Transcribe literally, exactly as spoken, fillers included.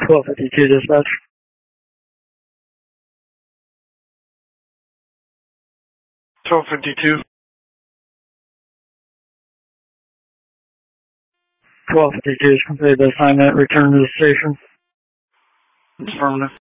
twelve fifty-two dispatch. twelve fifty-two. twelve fifty-two is completed the assignment. Return to the station. Affirmative.